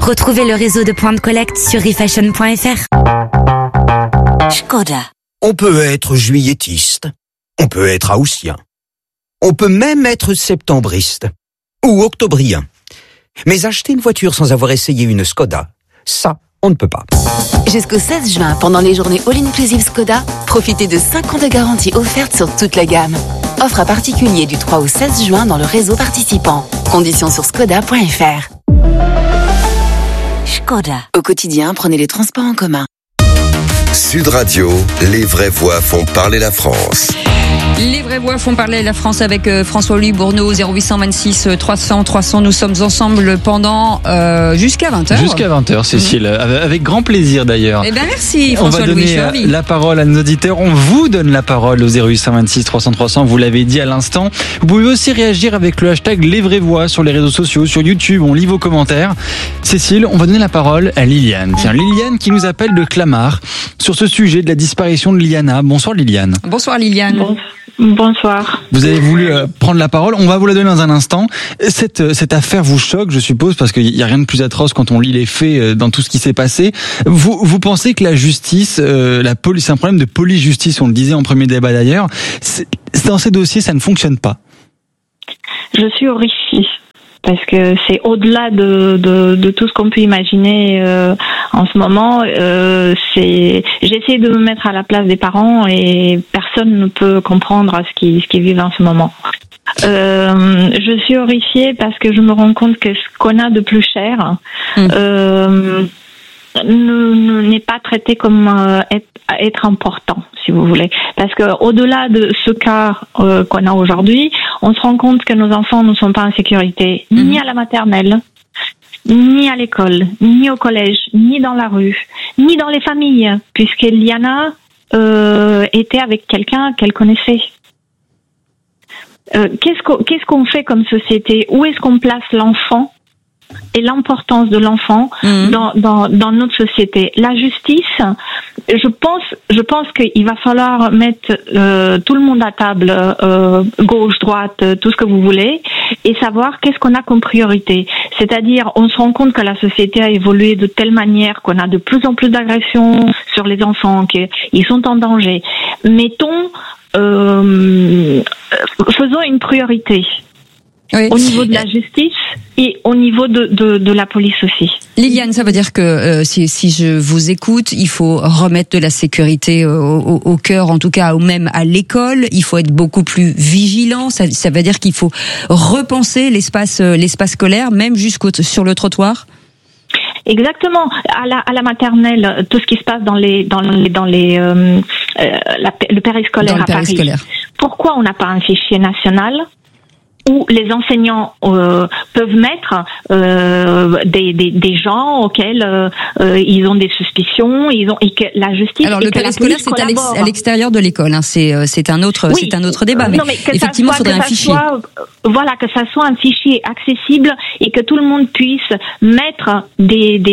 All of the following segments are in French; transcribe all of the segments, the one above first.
Retrouvez le réseau de points de collecte sur refashion.fr. Škoda. On peut être juillettiste, on peut être haussien, on peut même être septembriste ou octobrien. Mais acheter une voiture sans avoir essayé une Škoda, ça, on ne peut pas. Jusqu'au 16 juin, pendant les journées All-Inclusive Škoda, profitez de 5 ans de garantie offerte sur toute la gamme. Offre à particulier du 3 au 16 juin dans le réseau participant. Conditions sur škoda.fr. Škoda. Au quotidien, prenez les transports en commun. Sud Radio, les vraies voix font parler la France. Les vraies voix font parler la France avec François-Louis Bourneau, 0826 300 300. Nous sommes ensemble pendant jusqu'à 20h. Jusqu'à 20h, Cécile. Avec grand plaisir d'ailleurs. Eh bien merci François-Louis. On va donner la parole à nos auditeurs. On vous donne la parole au 0826 300 300. Vous l'avez dit à l'instant. Vous pouvez aussi réagir avec le hashtag Les vraies voix sur les réseaux sociaux, sur YouTube. On lit vos commentaires. Cécile, on va donner la parole à Liliane. Tiens, Liliane qui nous appelle de Clamart sur ce sujet de la disparition de Liana. Bonsoir Liliane. Bonsoir Liliane. Bonsoir. Vous avez voulu prendre la parole. On va vous la donner dans un instant. Cette affaire vous choque, je suppose, parce qu'il n'y a rien de plus atroce quand on lit les faits dans tout ce qui s'est passé. Vous pensez que la justice, la police, c'est un problème de police-justice, on le disait en premier débat d'ailleurs. Dans ces dossiers, ça ne fonctionne pas. Je suis horrifiée. Parce que c'est au-delà de tout ce qu'on peut imaginer en ce moment. J'essaie de me mettre à la place des parents et personne ne peut comprendre ce qu'ils vivent en ce moment. Je suis horrifiée parce que je me rends compte que ce qu'on a de plus cher n'est pas traité comme être important, si vous voulez. Parce que au-delà de ce cas qu'on a aujourd'hui, on se rend compte que nos enfants ne sont pas en sécurité, ni à la maternelle, ni à l'école, ni au collège, ni dans la rue, ni dans les familles, puisque Liana était avec quelqu'un qu'elle connaissait. Qu'est-ce qu'on fait comme société? Où est-ce qu'on place l'enfant et l'importance de l'enfant dans notre société? La justice, je pense qu'il va falloir mettre tout le monde à table, gauche, droite, tout ce que vous voulez, et savoir qu'est-ce qu'on a comme priorité. C'est-à-dire, on se rend compte que la société a évolué de telle manière qu'on a de plus en plus d'agressions sur les enfants, qu'ils sont en danger. Faisons une priorité. Oui. Au niveau de la justice et au niveau de la police aussi. Liliane, ça veut dire que si je vous écoute, il faut remettre de la sécurité au cœur, en tout cas, ou même à l'école. Il faut être beaucoup plus vigilant. Ça veut dire qu'il faut repenser l'espace scolaire, même sur le trottoir. Exactement. À la maternelle, tout ce qui se passe dans le périscolaire à Paris. Pourquoi on n'a pas un fichier national où les enseignants peuvent mettre des gens auxquels ils ont des suspicions, et que la justice. Alors le périscolaire, c'est à l'extérieur de l'école, hein. C'est un autre débat, mais effectivement, il faudrait un fichier. Que ça soit un fichier accessible et que tout le monde puisse mettre qu'il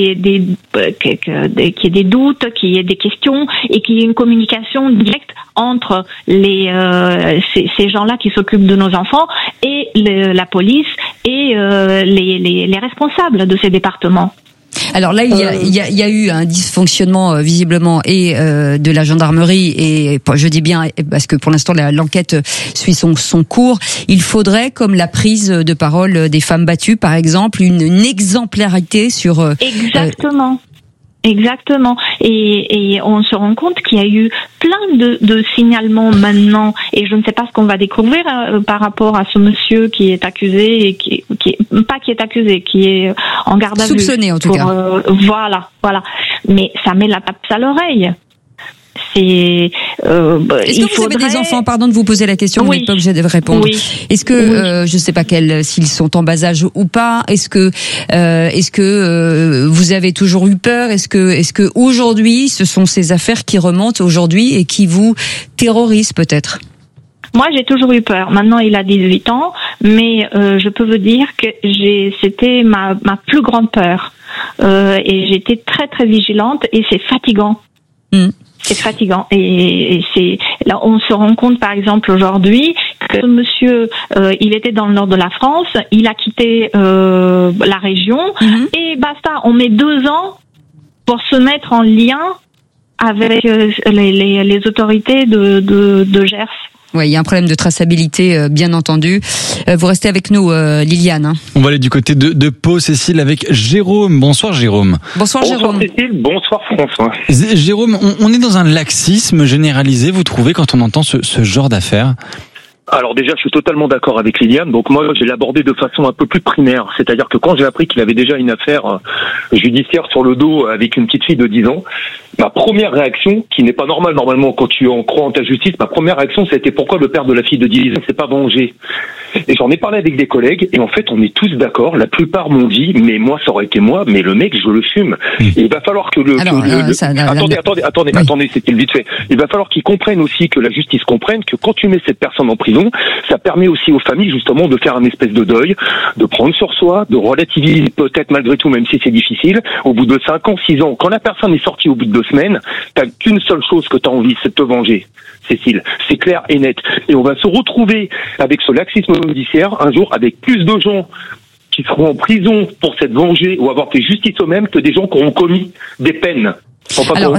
y ait des doutes, qu'il y ait des questions et qu'il y ait une communication directe entre ces gens-là qui s'occupent de nos enfants et la police et les responsables de ces départements. Alors là, il y a eu un dysfonctionnement visiblement et de la gendarmerie, et je dis bien parce que pour l'instant l'enquête suit son cours. Il faudrait, comme la prise de parole des femmes battues par exemple, une exemplarité sur Exactement. Et on se rend compte qu'il y a eu plein de signalements maintenant, et je ne sais pas ce qu'on va découvrir par rapport à ce monsieur qui est accusé et qui est en garde à vue. Soupçonné en tout cas. Voilà. Mais ça met la tape à l'oreille. Est-ce que vous avez des enfants? Pardon de vous poser la question, vous n'êtes pas obligé de répondre. Oui. Est-ce que je ne sais pas s'ils sont en bas âge ou pas? Est-ce que vous avez toujours eu peur? Est-ce que aujourd'hui, ce sont ces affaires qui remontent aujourd'hui et qui vous terrorisent peut-être? Moi, j'ai toujours eu peur. Maintenant, il a 18 ans, mais je peux vous dire que c'était ma plus grande peur. Et j'étais très très vigilante, et c'est fatigant. C'est fatigant, et c'est là on se rend compte par exemple aujourd'hui que ce monsieur, il était dans le nord de la France, il a quitté la région, et basta, on met 2 ans pour se mettre en lien avec les autorités de Gers. Oui, il y a un problème de traçabilité, bien entendu. Vous restez avec nous, Liliane. On va aller du côté de Pau, Cécile, avec Jérôme. Bonsoir Jérôme. Bonsoir Jérôme. Cécile, bonsoir François. Jérôme, on est dans un laxisme généralisé, vous trouvez, quand on entend ce genre d'affaires ? Alors déjà, je suis totalement d'accord avec Liliane. Donc moi, j'ai l'abordé de façon un peu plus primaire. C'est-à-dire que quand j'ai appris qu'il avait déjà une affaire judiciaire sur le dos avec une petite fille de 10 ans, ma première réaction, qui n'est pas normale normalement quand tu en crois en ta justice, ma première réaction, c'était pourquoi le père de la fille de 10 ans s'est pas vengé. Et j'en ai parlé avec des collègues, et en fait, on est tous d'accord. La plupart m'ont dit, mais moi, ça aurait été moi, mais le mec, je le fume. Et il va falloir que Attendez, c'était vite fait. Il va falloir qu'ils comprennent aussi, que la justice comprenne que quand tu mets cette personne en prison, ça permet aussi aux familles, justement, de faire un espèce de deuil, de prendre sur soi, de relativiser peut-être malgré tout, même si c'est difficile. Au bout de 5 ans, 6 ans, quand la personne est sortie au bout de 2 semaines, t'as qu'une seule chose que t'as envie, c'est de te venger. Cécile, c'est clair et net. Et on va se retrouver avec ce laxisme judiciaire un jour avec plus de gens qui seront en prison pour s'être vengés ou avoir fait justice eux-mêmes que des gens qui auront commis des peines. Alors,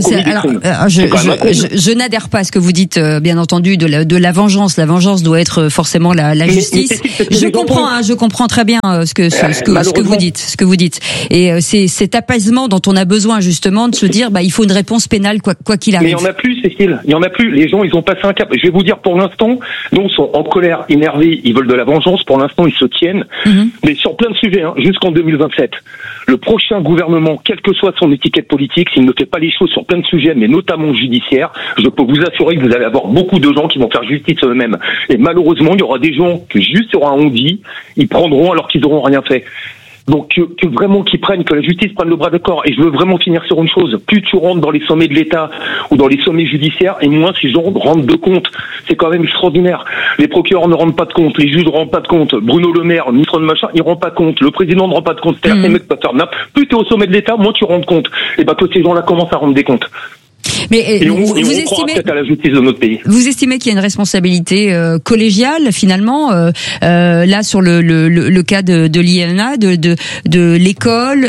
je n'adhère pas à ce que vous dites, bien entendu, de la vengeance. La vengeance doit être forcément la justice. Je comprends très bien ce que vous dites. Et c'est cet apaisement dont on a besoin, justement, de se dire, il faut une réponse pénale quoi qu'il arrive. Mais il y en a plus, Cécile. Il y en a plus. Les gens, ils ont passé un cap. Je vais vous dire, pour l'instant, nous sont en colère, énervés. Ils veulent de la vengeance. Pour l'instant, ils se tiennent. Mais sur plein de sujets, jusqu'en 2027. Le prochain gouvernement, quelle que soit son étiquette politique, s'il ne fait pas les choses sur plein de sujets, mais notamment judiciaires, je peux vous assurer que vous allez avoir beaucoup de gens qui vont faire justice eux-mêmes. Et malheureusement, il y aura des gens qui juste sur un on-dit, ils prendront alors qu'ils n'auront rien fait. Donc que vraiment que la justice prenne le bras de corps. Et je veux vraiment finir sur une chose. Plus tu rentres dans les sommets de l'État ou dans les sommets judiciaires, et moins ces gens rentrent de compte. C'est quand même extraordinaire. Les procureurs ne rendent pas de compte, les juges ne rendent pas de compte, Bruno Le Maire, ministre de machin, il rend pas de compte, le président ne rend pas de compte. C'est-à-dire que les mecs peuvent faire n'importe. Plus tu es au sommet de l'État, moins tu rends compte. Et que ces gens-là commencent à rendre des comptes. Mais vous estimez peut-être à la justice de notre pays. Vous estimez qu'il y a une responsabilité collégiale finalement là sur le cas de l'INA, de l'école,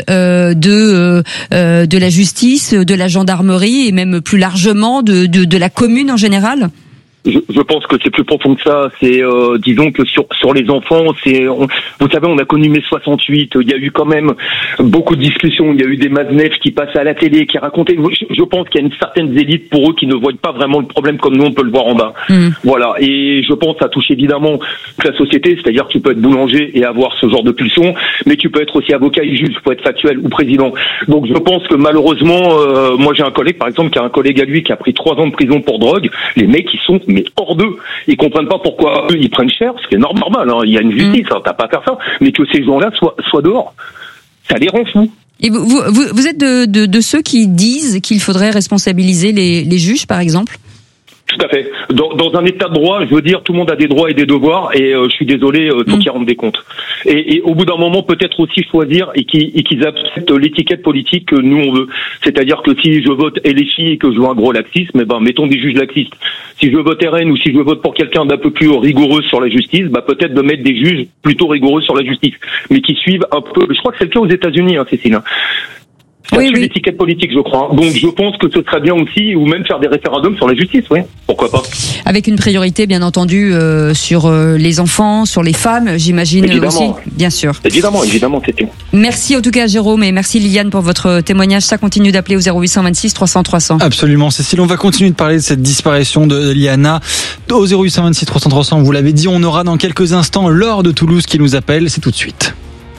de la justice, de la gendarmerie et même plus largement de la commune en général? Je pense que c'est plus profond que ça. C'est disons que sur les enfants, vous savez, on a connu mai 68. Il y a eu quand même beaucoup de discussions. Il y a eu des Maznev qui passaient à la télé, qui racontaient. Je pense qu'il y a une certaine élite pour eux qui ne voient pas vraiment le problème comme nous on peut le voir en bas. Voilà. Et je pense que ça touche évidemment la société. C'est-à-dire que tu peux être boulanger et avoir ce genre de pulsion, mais tu peux être aussi avocat et juge, tu peux être factuel ou président. Donc je pense que malheureusement, moi j'ai un collègue par exemple qui a un collègue à lui qui a pris 3 ans de prison pour drogue. Les mecs ils sont mais hors d'eux. Ils comprennent pas pourquoi eux ils prennent cher, ce qui est normal, il y a une justice, t'as pas à faire ça, mais que ces gens-là soient dehors. Ça les rend fous. Et vous êtes de ceux qui disent qu'il faudrait responsabiliser les juges, par exemple? Tout à fait. Dans un état de droit, je veux dire, tout le monde a des droits et des devoirs, et je suis désolé, faut qu'ils rendent des comptes. Et au bout d'un moment, peut-être aussi choisir et qu'ils acceptent l'étiquette politique que nous on veut. C'est-à-dire que si je vote LFI et que je veux un gros laxisme, mettons des juges laxistes. Si je vote RN ou si je vote pour quelqu'un d'un peu plus rigoureux sur la justice, peut-être de mettre des juges plutôt rigoureux sur la justice, mais qui suivent un peu. Je crois que c'est le cas aux États-Unis, Cécile. Oui. L'étiquette politique, je crois. Donc, je pense que ce serait bien aussi, ou même faire des référendums sur la justice, oui. Pourquoi pas. Avec une priorité, bien entendu, sur les enfants, sur les femmes, j'imagine aussi. Bien sûr. Évidemment, c'est tout. Merci en tout cas, Jérôme, et merci Liliane pour votre témoignage. Ça continue d'appeler au 0826 300 300. Absolument, Cécile. On va continuer de parler de cette disparition de Liana au 0826 300 300. Vous l'avez dit, on aura dans quelques instants Laure de Toulouse qui nous appelle. C'est tout de suite.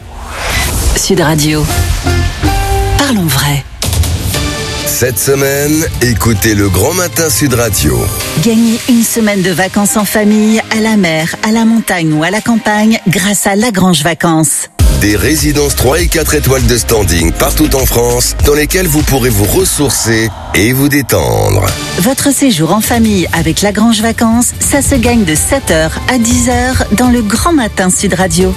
Sud Radio. Parlons vrai. Cette semaine, écoutez le Grand Matin Sud Radio. Gagnez une semaine de vacances en famille, à la mer, à la montagne ou à la campagne grâce à Lagrange Vacances. Des résidences 3 et 4 étoiles de standing partout en France dans lesquelles vous pourrez vous ressourcer et vous détendre. Votre séjour en famille avec Lagrange Vacances, ça se gagne de 7h à 10h dans le Grand Matin Sud Radio.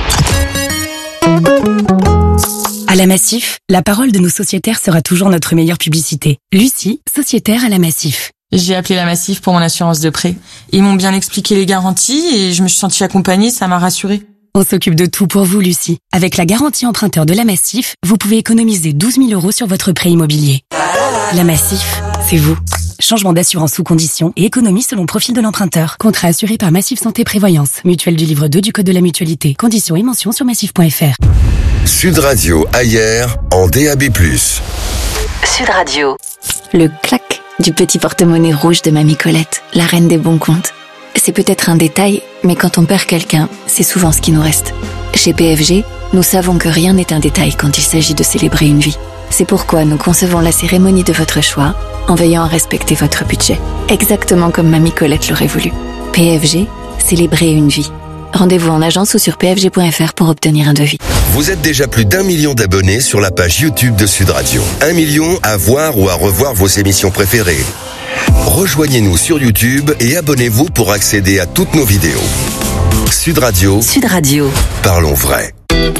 À la Massif, la parole de nos sociétaires sera toujours notre meilleure publicité. Lucie, sociétaire à la Massif. J'ai appelé la Massif pour mon assurance de prêt. Ils m'ont bien expliqué les garanties et je me suis sentie accompagnée, ça m'a rassurée. On s'occupe de tout pour vous, Lucie. Avec la garantie emprunteur de la Massif, vous pouvez économiser 12 000 € sur votre prêt immobilier. La Massif, c'est vous. Changement d'assurance sous conditions et économie selon profil de l'emprunteur. Contrat assuré par Massif Santé Prévoyance. Mutuelle du livre 2 du Code de la Mutualité. Conditions et mentions sur massif.fr. Sud Radio Ayer en DAB+. Sud Radio. Le clac du petit porte-monnaie rouge de Mamie Colette, la reine des bons comptes. C'est peut-être un détail, mais quand on perd quelqu'un, c'est souvent ce qui nous reste. Chez PFG, nous savons que rien n'est un détail quand il s'agit de célébrer une vie. C'est pourquoi nous concevons la cérémonie de votre choix en veillant à respecter votre budget, exactement comme Mamie Colette l'aurait voulu. PFG, célébrer une vie. Rendez-vous en agence ou sur pfg.fr pour obtenir un devis. Vous êtes déjà plus d'1 million d'abonnés sur la page YouTube de Sud Radio. 1 million à voir ou à revoir vos émissions préférées. Rejoignez-nous sur YouTube et abonnez-vous pour accéder à toutes nos vidéos. Sud Radio. Sud Radio. Parlons vrai.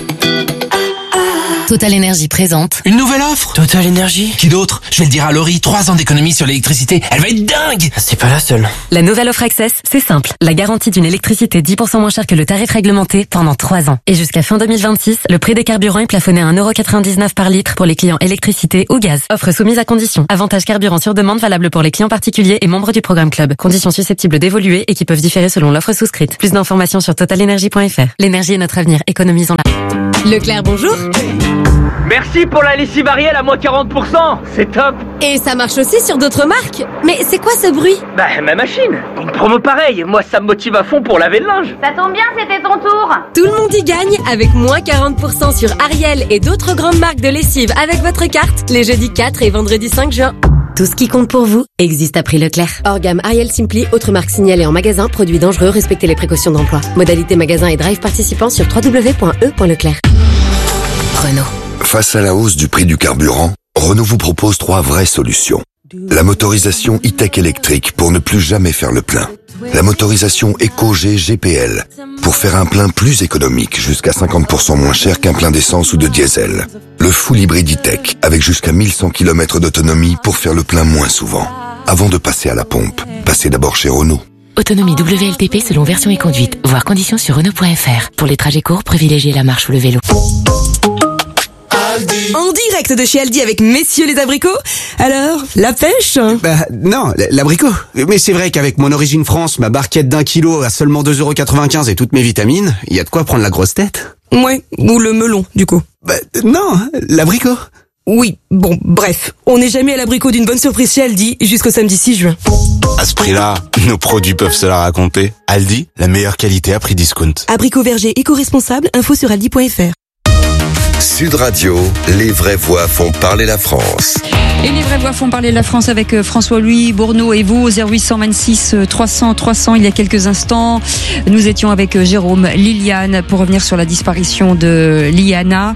Total Énergie présente une nouvelle offre. Total Énergie. Qui d'autre? Je vais le dire à Laurie, 3 ans d'économie sur l'électricité. Elle va être dingue. C'est pas la seule. La nouvelle offre Access, c'est simple. La garantie d'une électricité 10% moins chère que le tarif réglementé pendant 3 ans. Et jusqu'à fin 2026, le prix des carburants est plafonné à 1,99€ par litre pour les clients électricité ou gaz. Offre soumise à conditions. Avantage carburant sur demande valable pour les clients particuliers et membres du programme Club. Conditions susceptibles d'évoluer et qui peuvent différer selon l'offre souscrite. Plus d'informations sur totalenergie.fr. L'énergie est notre avenir. Économisons-la. Leclerc, bonjour. Merci pour la lessive Ariel à moins 40%, c'est top. Et ça marche aussi sur d'autres marques. Mais c'est quoi ce bruit? Bah ma machine, une promo pareille, moi ça me motive à fond pour laver le linge. Ça tombe bien, c'était ton tour. Tout le monde y gagne avec moins 40% sur Ariel et d'autres grandes marques de lessive avec votre carte les jeudis 4 et vendredi 5 juin. Tout ce qui compte pour vous existe à prix Leclerc. Hors gamme Ariel Simply, autres marques signalées en magasin, produits dangereux, respectez les précautions d'emploi. Modalité magasin et drive participants sur www.e.leclerc. Renault. Face à la hausse du prix du carburant, Renault vous propose 3 vraies solutions. La motorisation e-tech électrique pour ne plus jamais faire le plein. La motorisation EcoG GPL pour faire un plein plus économique, jusqu'à 50% moins cher qu'un plein d'essence ou de diesel. Le full hybride e-tech avec jusqu'à 1100 km d'autonomie pour faire le plein moins souvent. Avant de passer à la pompe, passez d'abord chez Renault. Autonomie WLTP selon version et conduite. Voir conditions sur Renault.fr. Pour les trajets courts, privilégiez la marche ou le vélo. En direct de chez Aldi avec messieurs les abricots. Alors, la pêche? Non, l'abricot. Mais c'est vrai qu'avec mon origine France, ma barquette d'1 kilo à seulement 2,95€ et toutes mes vitamines, il y a de quoi prendre la grosse tête. Ouais, ou le melon, du coup. Non, l'abricot. Oui, bon, bref. On n'est jamais à l'abricot d'une bonne surprise chez Aldi jusqu'au samedi 6 juin. À ce prix-là, nos produits peuvent se la raconter. Aldi, la meilleure qualité à prix discount. Abricot verger éco-responsable, info sur aldi.fr. Sud Radio, les vraies voix font parler la France. Et les vraies voix font parler la France avec François-Louis Bourneau et vous, 0826 300 300. Il y a quelques instants, nous étions avec Jérôme, Liliane, pour revenir sur la disparition de Liana.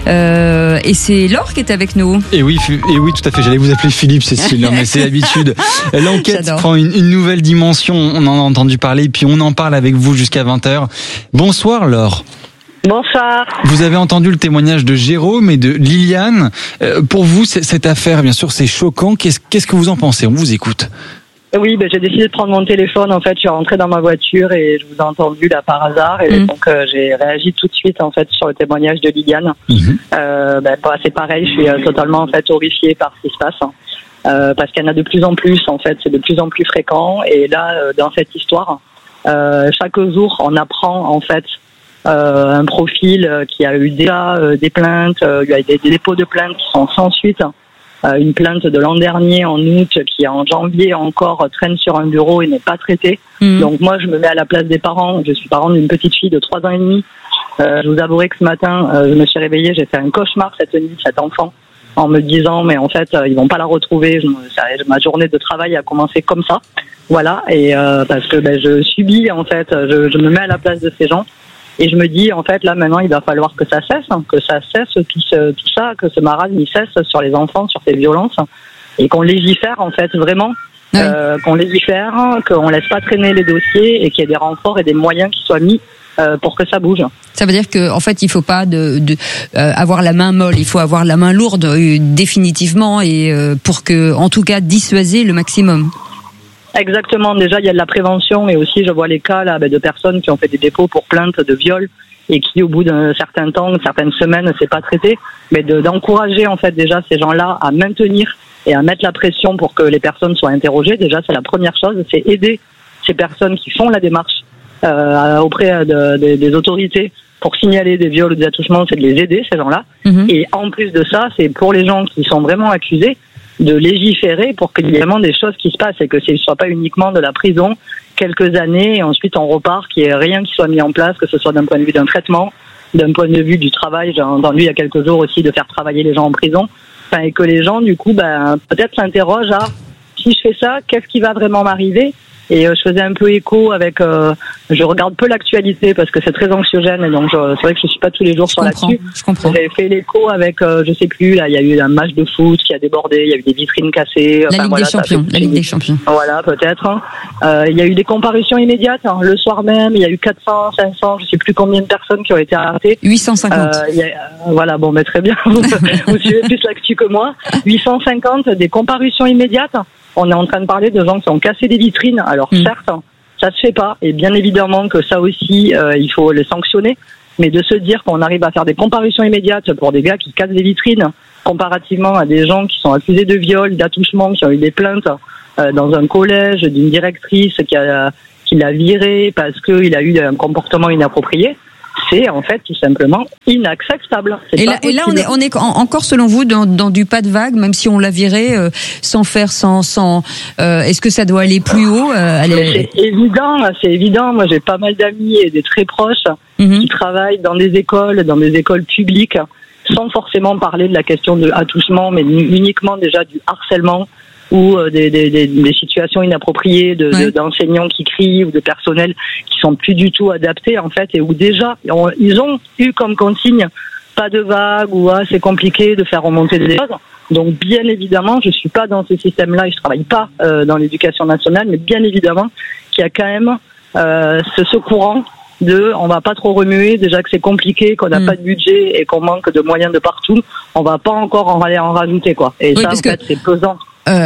Et c'est Laure qui est avec nous. Et oui, tout à fait. J'allais vous appeler Philippe, Cécile, mais c'est l'habitude. L'enquête prend une nouvelle dimension. On en a entendu parler, puis on en parle avec vous jusqu'à 20h. Bonsoir Laure. Bonsoir. Vous avez entendu le témoignage de Jérôme et de Liliane. Pour vous, cette affaire, bien sûr, c'est choquant. Qu'est-ce que vous en pensez? On vous écoute. Oui, j'ai décidé de prendre mon téléphone. En fait, je suis rentrée dans ma voiture et je vous ai entendu là par hasard. Et donc, j'ai réagi tout de suite en fait sur le témoignage de Liliane. C'est pareil. Je suis totalement en fait horrifiée par ce qui se passe. Parce qu'il y en a de plus en plus. En fait, c'est de plus en plus fréquent. Et là, dans cette histoire, chaque jour, on apprend en fait. Un profil qui a eu déjà des plaintes, il y a des dépôts de plaintes qui sont sans suite. Une plainte de l'an dernier en août qui en janvier encore traîne sur un bureau et n'est pas traitée. Donc moi je me mets à la place des parents. Je suis parent d'une petite fille de 3 ans et demi. Je vous avouerai que ce matin je me suis réveillée, j'ai fait un cauchemar cette nuit, cet enfant, en me disant mais en fait ils vont pas la retrouver. Ma journée de travail a commencé comme ça. Voilà, et parce que je subis en fait, je me mets à la place de ces gens. Et je me dis, en fait, là, maintenant, il va falloir que ça cesse, tout ça, que ce marasme, il cesse sur les enfants, sur ces violences, et qu'on légifère, en fait, vraiment, qu'on légifère, qu'on laisse pas traîner les dossiers, et qu'il y ait des renforts et des moyens qui soient mis pour que ça bouge. Ça veut dire que, en fait, il faut pas avoir la main molle, il faut avoir la main lourde, définitivement, et pour que, en tout cas, dissuader le maximum. Exactement. Déjà, il y a de la prévention et aussi, je vois les cas là de personnes qui ont fait des dépôts pour plainte de viol et qui, au bout d'un certain temps, certaines semaines, c'est pas traité. Mais d'encourager en fait déjà ces gens-là à maintenir et à mettre la pression pour que les personnes soient interrogées. Déjà, c'est la première chose. C'est aider ces personnes qui font la démarche auprès des autorités pour signaler des viols ou des attouchements, c'est de les aider, ces gens-là. Et en plus de ça, c'est pour les gens qui sont vraiment accusés de légiférer pour qu'il y ait vraiment des choses qui se passent et que ce ne soit pas uniquement de la prison quelques années et ensuite on repart, qu'il n'y ait rien qui soit mis en place, que ce soit d'un point de vue d'un traitement, d'un point de vue du travail. J'ai entendu il y a quelques jours aussi de faire travailler les gens en prison. Enfin, et que les gens, du coup, peut-être s'interrogent à si je fais ça, qu'est-ce qui va vraiment m'arriver? Et je faisais un peu écho avec, je regarde peu l'actualité parce que c'est très anxiogène et donc c'est vrai que je suis pas tous les jours sur l'actu. Je comprends. J'avais fait l'écho avec, je sais plus, là il y a eu un match de foot qui a débordé, il y a eu des vitrines cassées. La Ligue des Champions. Voilà, peut-être. Il y a eu des comparutions immédiates. Le soir même, il y a eu 400, 500, je sais plus combien de personnes qui ont été arrêtées. 850. Voilà, bon, très bien. Vous suivez plus l'actu que moi. 850, des comparutions immédiates. On est en train de parler de gens qui ont cassé des vitrines. Alors certes, ça se fait pas. Et bien évidemment que ça aussi, il faut les sanctionner. Mais de se dire qu'on arrive à faire des comparutions immédiates pour des gars qui cassent des vitrines, comparativement à des gens qui sont accusés de viol, d'attouchement, qui ont eu des plaintes dans un collège d'une directrice qui l'a viré parce qu'il a eu un comportement inapproprié, c'est en fait tout simplement inacceptable. Et là, on est encore selon vous dans du pas de vague, même si on l'a viré sans faire est-ce que ça doit aller plus haut C'est évident. Moi, j'ai pas mal d'amis et des très proches qui travaillent dans des écoles publiques, sans forcément parler de la question de attouchement, mais uniquement déjà du harcèlement ou des situations inappropriées d'enseignants qui crient ou de personnel qui sont plus du tout adaptés en fait et où déjà ils ont eu comme consigne pas de vague ou c'est compliqué de faire remonter des choses. Donc bien évidemment, je suis pas dans ce système-là et je travaille pas dans l'éducation nationale, mais bien évidemment qu'il y a quand même ce courant on va pas trop remuer, déjà que c'est compliqué, qu'on n'a pas de budget et qu'on manque de moyens de partout, on va pas encore en rajouter quoi. Et ça en fait c'est pesant.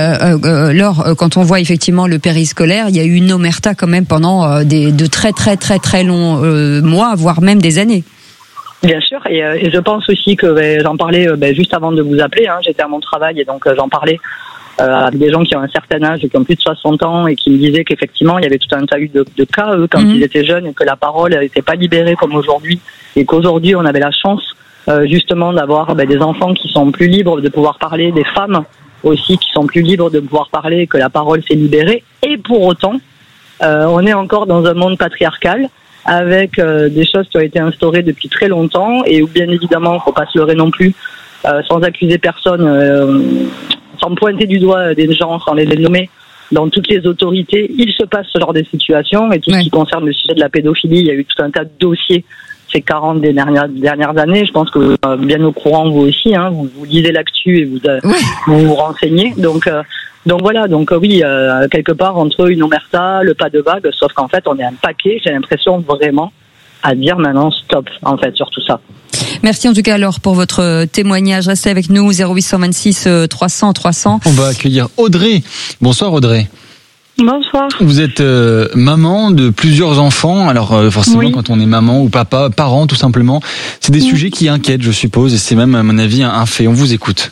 Laure, quand on voit effectivement le périscolaire, il y a eu une omerta quand même pendant de très très très très longs mois, voire même des années. Bien sûr, et je pense aussi que j'en parlais juste avant de vous appeler, j'étais à mon travail et donc j'en parlais avec des gens qui ont un certain âge et qui ont plus de 60 ans et qui me disaient qu'effectivement il y avait tout un tas de cas quand ils étaient jeunes et que la parole n'était pas libérée comme aujourd'hui et qu'aujourd'hui on avait la chance justement d'avoir des enfants qui sont plus libres de pouvoir parler, des femmes aussi qui sont plus libres de pouvoir parler, que la parole s'est libérée. Et pour autant, on est encore dans un monde patriarcal avec des choses qui ont été instaurées depuis très longtemps et où bien évidemment, il ne faut pas se leurrer non plus, sans accuser personne, sans pointer du doigt des gens, sans les nommer. Dans toutes les autorités, il se passe ce genre de situation et tout ce qui concerne le sujet de la pédophilie, il y a eu tout un tas de dossiers ces 40 des dernières années. Je pense que vous êtes bien au courant, vous aussi, vous lisez l'actu et vous vous renseignez. Donc voilà, oui, quelque part entre une omerta, le pas de vague, sauf qu'en fait on est un paquet, j'ai l'impression vraiment à dire maintenant stop en fait sur tout ça. Merci en tout cas alors pour votre témoignage. Restez avec nous 0826 300 300. On va accueillir Audrey. Bonsoir Audrey. Bonsoir. Vous êtes maman de plusieurs enfants. Alors forcément, quand on est maman ou papa, parent tout simplement, c'est des sujets qui inquiètent, je suppose, et c'est même à mon avis un fait. On vous écoute.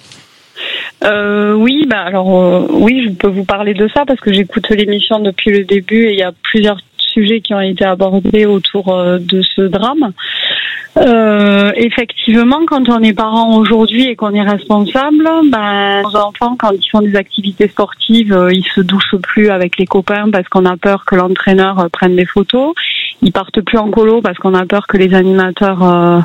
Oui, je peux vous parler de ça parce que j'écoute l'émission depuis le début et il y a plusieurs sujets qui ont été abordés autour de ce drame. Effectivement, quand on est parent aujourd'hui et qu'on est responsable, nos enfants, quand ils font des activités sportives, ils se douchent plus avec les copains parce qu'on a peur que l'entraîneur prenne des photos. Ils partent plus en colo parce qu'on a peur que les animateurs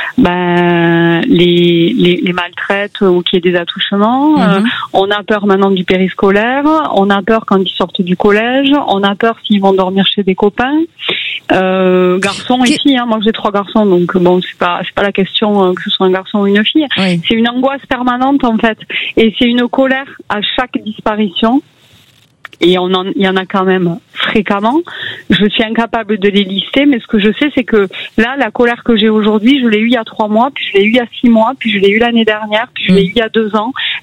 les maltraitent ou qu'il y ait des attouchements. On a peur maintenant du périscolaire. On a peur quand ils sortent du collège. On a peur s'ils vont dormir chez des copains. Garçons ici, moi j'ai 3 garçons, donc bon, c'est pas la question que ce soit un garçon ou une fille. Oui. C'est une angoisse permanente en fait, et c'est une colère à chaque disparition. Et il y en a quand même fréquemment. Je suis incapable de les lister, mais ce que je sais, c'est que là, la colère que j'ai aujourd'hui, je l'ai eue il y a 3 mois, puis je l'ai eue il y a 6 mois, puis je l'ai eue l'année dernière, puis je l'ai eue il y a 2 ans.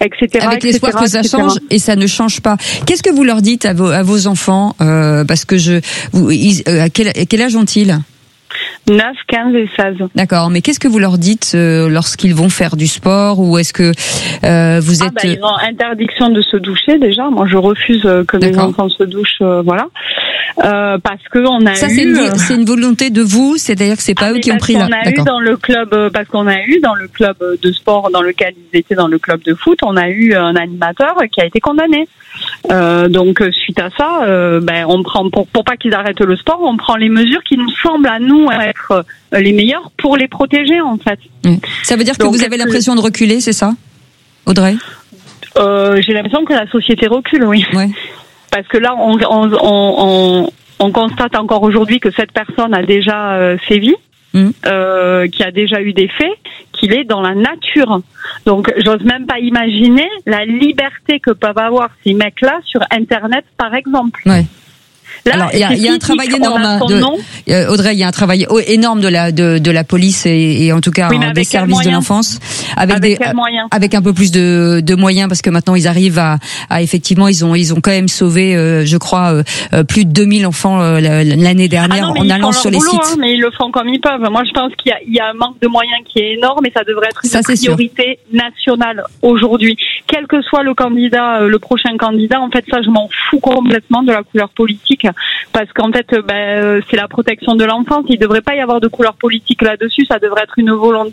etc. Avec l'espoir que ça change, et ça ne change pas. Qu'est-ce que vous leur dites à vos enfants, parce que quel âge ont-ils? 9, 15 et 16. D'accord, mais qu'est-ce que vous leur dites lorsqu'ils vont faire du sport, ou est-ce que vous êtes... ils ont interdiction de se doucher déjà. Moi, je refuse que mes enfants se douchent, voilà. Parce que on a c'est une volonté de vous, c'est-à-dire que c'est pas eux qui ont pris la... Parce qu'on a eu dans le club de sport dans lequel ils étaient, dans le club de foot, on a eu un animateur qui a été condamné. Donc suite à ça, on prend pour pas qu'ils arrêtent le sport, on prend les mesures qui nous semblent à nous être les meilleures pour les protéger en fait. Ça veut dire que vous avez l'impression de reculer, c'est ça, Audrey? J'ai l'impression que la société recule, oui. Ouais. Parce que là, on constate encore aujourd'hui que cette personne a déjà sévi, qui a déjà eu des faits, qu'il est dans la nature. Donc, j'ose même pas imaginer la liberté que peuvent avoir ces mecs-là sur Internet, par exemple. Ouais. Là, alors, il y a un travail énorme, Audrey, il y a un travail énorme de la police et en tout cas des services de l'enfance, avec un peu plus de moyens, parce que maintenant ils arrivent à effectivement ils ont quand même sauvé, je crois, plus de 2000 enfants l'année dernière en allant sur les sites. Mais ils le font comme ils peuvent. Moi, je pense qu'il y a un manque de moyens qui est énorme, et ça devrait être une priorité nationale aujourd'hui. Quel que soit le candidat, le prochain candidat, en fait, ça, je m'en fous complètement de la couleur politique. Parce qu'en fait, c'est la protection de l'enfance. Il ne devrait pas y avoir de couleur politique là-dessus. Ça devrait être une volonté